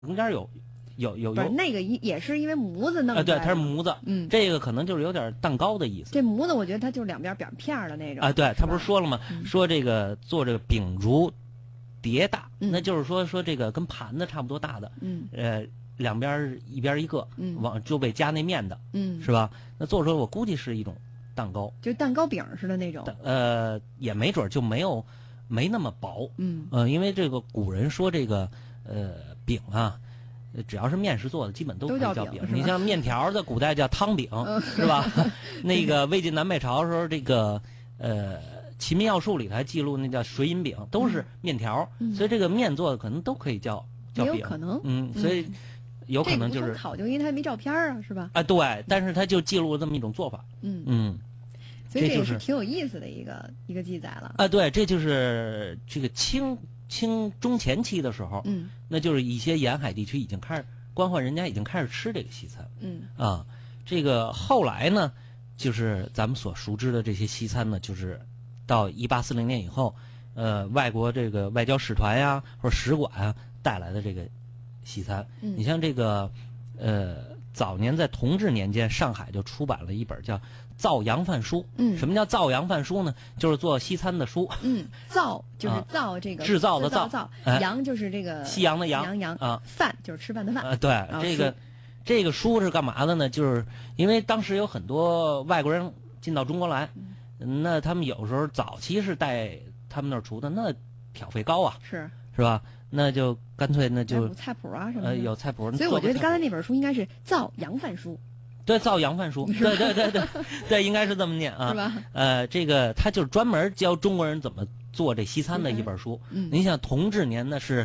中间有不是那个也是因为模子弄的。 对，它是模子。这个可能就是有点蛋糕的意思。 这模子我觉得它就是两边扁片的那种。 对，他不是说了吗？说这个做这个饼如碟大，那就是说这个跟盘子差不多大的。两边一边一个，往就被夹那面的，是吧？那做出来我估计是一种蛋糕， 就蛋糕饼似的那种。 也没准就没那么薄。因为这个古人说这个饼啊。只要是面食做的，基本都可以叫饼。你像面条，在古代叫汤饼，是吧？那个魏晋南北朝的时候，这个《齐民要术》里头还记录那叫水饮饼，都是面条，所以这个面做的可能都可以叫饼。 有可能， 所以有可能就是考究，因为它没照片啊，是吧？ 对，但是它就记录了这么一种做法。 所以这也是挺有意思的一个记载了。 对，这就是这个清中前期的时候，那就是一些沿海地区已经开始官宦人家已经开始吃这个西餐，这个后来呢，就是咱们所熟知的这些西餐呢，就是到1840年以后，外国这个外交使团呀或者使馆啊带来的这个西餐，你像这个早年在同治年间，上海就出版了一本叫《造洋饭书》。什么叫造洋饭书呢？就是做西餐的书。 造就是造这个制造的造， 洋就是这个西洋的洋饭就是吃饭的饭。 对，这个书是干嘛的呢？就是因为当时有很多外国人进到中国来，那他们有时候早期是带他们那儿出的，那挑费高啊，是吧？那就干脆那就有菜谱啊什么的， 有菜谱。 所以我觉得刚才那本书应该是造洋饭书。 对，造洋饭书，对，应该是这么念啊， 是吧？ 这个他就是专门教中国人怎么做这西餐的一本书。您想同治年呢是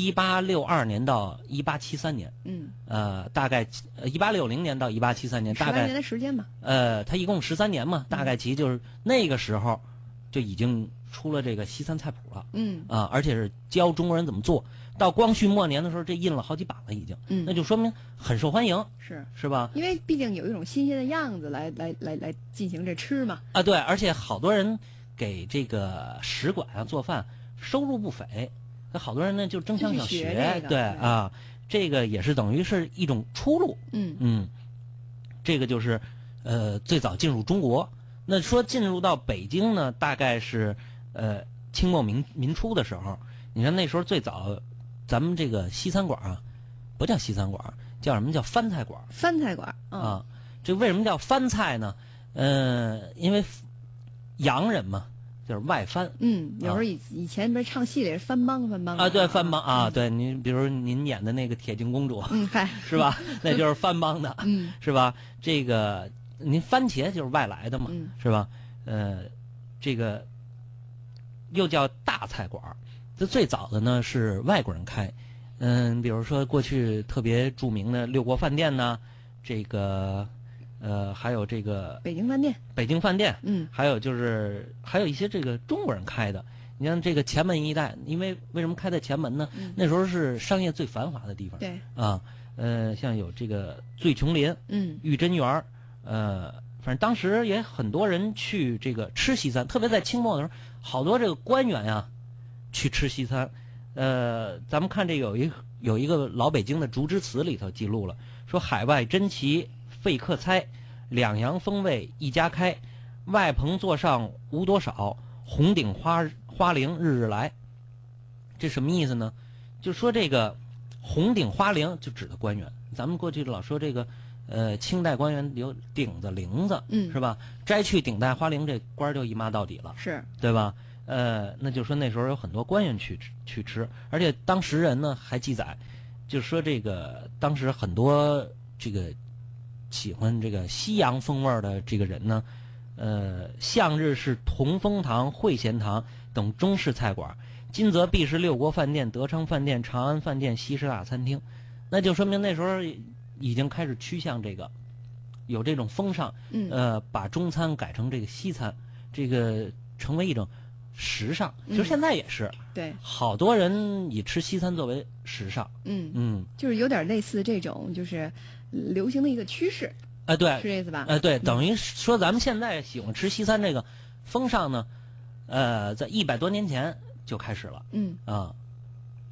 1862年到1873年，大概1860年到1873年，大概 18年的时间吧。 他一共13年嘛，大概其就是那个时候就已经出了这个西餐菜谱了。而且是教中国人怎么做。到光绪末年的时候，这印了好几版了，已经。那就说明很受欢迎，是吧？ 因为毕竟有一种新鲜的样子来进行这吃嘛。 对，而且好多人给这个使馆啊做饭，收入不菲。那好多人呢就争相想学，对这个也是等于是一种出路。这个就是最早进入中国。那说进入到北京呢，大概是清末民初的时候。你看那时候最早。咱们这个西餐馆啊，不叫西餐馆，叫什么叫番菜馆？ 番菜馆这为什么叫番菜呢？因为洋人嘛，就是外番。 有时候以前不是唱戏里番邦啊，对，番邦啊，对，您比如您演的那个铁镜公主，是吧？那就是番邦的，是吧？这个您番茄就是外来的嘛，是吧？这个又叫大菜馆。这最早的呢是外国人开，比如说过去特别著名的六国饭店呢，这个还有这个北京饭店， 还有一些这个中国人开的。你像这个前门一带，因为什么开在前门呢？那时候是商业最繁华的地方。 对像有这个醉琼林，玉珍园，反正当时也很多人去这个吃西餐，特别在清末的时候，好多这个官员呀。去吃西餐，咱们看这有一个老北京的竹枝词里头记录了，说海外珍奇费客猜，两洋风味一家开，外棚座上无多少，红顶花翎日日来。这什么意思呢？就说这个红顶花翎就指的官员，咱们过去老说这个清代官员有顶子翎子，是吧？摘去顶戴花翎，这官就一抹到底了，对吧？那就说那时候有很多官员去吃，而且当时人呢还记载，就是说这个当时很多这个喜欢这个西洋风味的这个人呢，向日是同丰堂、汇贤堂等中式菜馆，今则必是六国饭店、德昌饭店、长安饭店、西式大餐厅，那就说明那时候已经开始趋向这个有这种风尚，把中餐改成这个西餐，这个成为一种。时尚，其实现在也是， 对， 好多人以吃西餐作为时尚， 就是有点类似这种就是流行的一个趋势， 对， 是这意思吧？ 对，等于说咱们现在喜欢吃西餐这个风尚呢，在100多年前就开始了，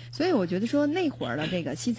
所以我觉得说那会儿的这个西